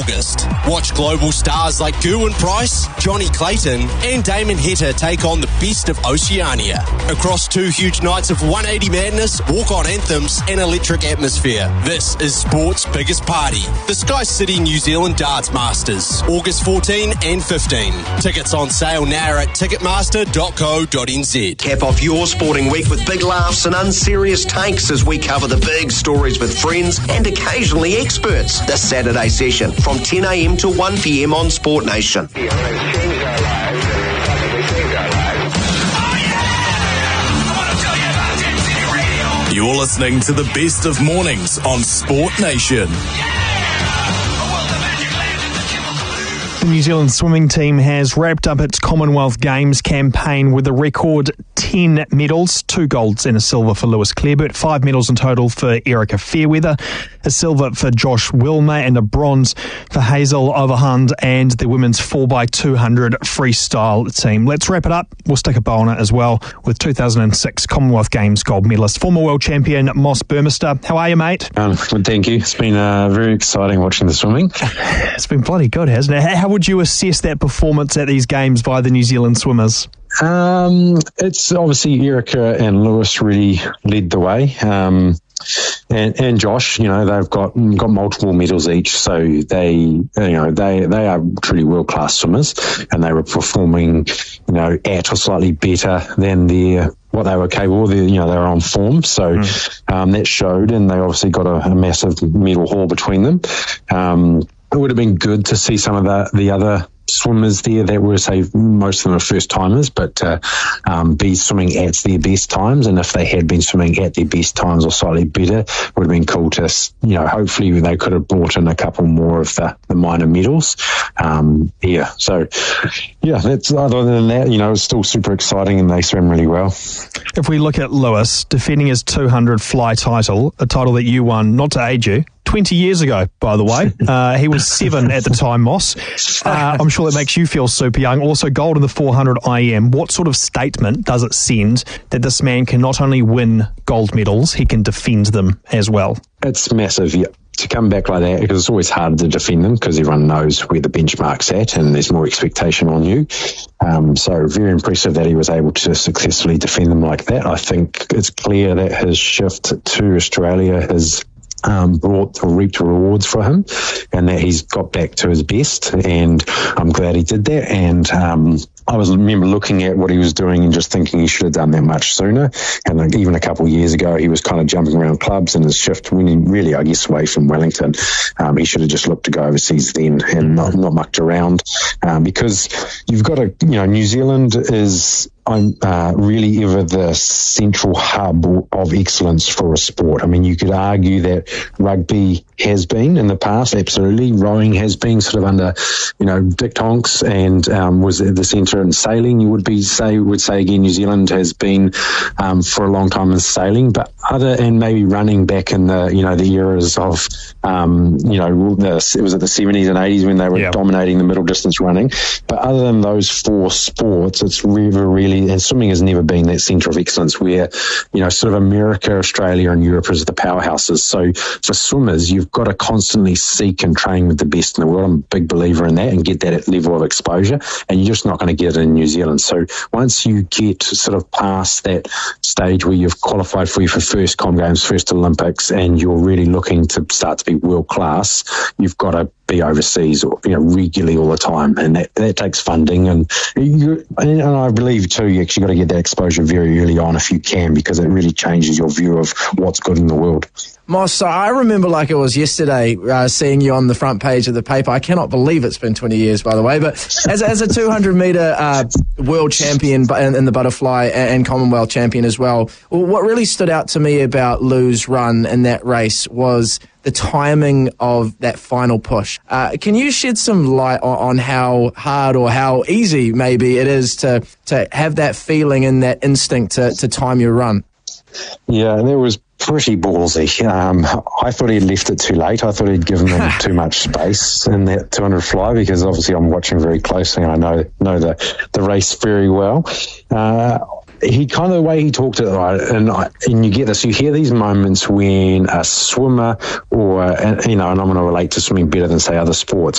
August. Watch global stars like Gerwyn Price, Johnny Clayton and Damon Heta take on the best of Oceania. Across 2 huge nights of 180 madness, walk-on anthems and electric atmosphere. This is sport's biggest party. The Sky City New Zealand Darts Masters, August 14 and 15. Tickets on sale now at ticketmaster.co.nz. Cap off your sporting week with big laughs and unserious takes as we cover the big stories with friends and occasionally experts. This Saturday session from 10 a.m. to 1 p.m. on Sport Nation. You're listening to the best of mornings on Sport Nation. The New Zealand swimming team has wrapped up its Commonwealth Games campaign with a record 10 medals, 2 golds and a silver for Lewis Clareburt, 5 medals in total for Erica Fairweather, a silver for Josh Wilmer and a bronze for Hazel Overhand and the women's 4x200 freestyle team. Let's wrap it up. We'll stick a bow on it as well with 2006 Commonwealth Games gold medalist, former world champion Moss Burmester. How are you, mate? Good, thank you. It's been very exciting watching the swimming. It's been bloody good, hasn't it? How would you assess that performance at these games by the New Zealand swimmers? It's obviously Erica and Lewis really led the way. And Josh, they've got multiple medals each, so they are truly world class swimmers, and they were performing, at or slightly better than what they were capable of. They were on form, so that showed, and they obviously got a massive medal haul between them. It would have been good to see some of the other swimmers there that were, say, most of them are first timers, but be swimming at their best times. And if they had been swimming at their best times or slightly better, would have been cool to, hopefully they could have brought in a couple more of the minor medals. That's other than that, it's still super exciting and they swim really well. If we look at Lewis defending his 200 fly title, a title that you won, not to age you, 20 years ago, by the way. He was 7 at the time, Moss. I'm sure that makes you feel super young. Also, gold in the 400 IM. What sort of statement does it send that this man can not only win gold medals, he can defend them as well? It's massive, yeah. To come back like that, because it's always harder to defend them because everyone knows where the benchmark's at and there's more expectation on you. So very impressive that he was able to successfully defend them like that. I think it's clear that his shift to Australia has reaped rewards for him, and that he's got back to his best, and I'm glad he did that. And I remember looking at what he was doing and just thinking he should have done that much sooner. And even a couple of years ago, he was kind of jumping around clubs, and his shift, when he really, I guess, away from Wellington, he should have just looked to go overseas then and not mucked around, because you've got to, New Zealand is really ever the central hub of excellence for a sport. I mean, you could argue that rugby has been in the past, absolutely. Rowing has been sort of under, Dick Tonks, and was at the centre in sailing. You would say again, New Zealand has been for a long time in sailing, but and maybe running back in the eras of it was at the 70s and 80s when they were dominating the middle distance running. But other than those 4 sports, it's really, and swimming has never been that centre of excellence where, sort of America, Australia and Europe is the powerhouses. So for swimmers, you've got to constantly seek and train with the best in the world. I'm a big believer in that, and get that level of exposure, and you're just not going to get it in New Zealand. So once you get sort of past that stage where you've qualified for your first Com Games, first Olympics, and you're really looking to start to be world class, you've got to be overseas, regularly all the time, and that takes funding, and I believe too, you actually got to get that exposure very early on if you can, because it really changes your view of what's good in the world. Moss, so I remember like it was yesterday seeing you on the front page of the paper. I cannot believe it's been 20 years, by the way, but as a 200-metre world champion in the butterfly and Commonwealth champion as well, what really stood out to me about Lou's run in that race was the timing of that final push. Can you shed some light on how hard or how easy maybe it is to have that feeling and that instinct to time your run? Yeah, there was pretty ballsy. I thought he'd left it too late. I thought he'd given them too much space in that 200 fly, because obviously I'm watching very closely and I know the race very well. He kind of the way he talked it, right, and you get this, you hear these moments when a swimmer and I'm going to relate to swimming better than say other sports,